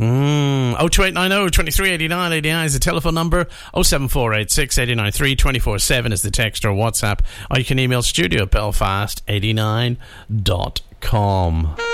02890 2389 89 is the telephone number. 07486 893 24/7 is the text or WhatsApp. Or you can email studio@belfast89.com.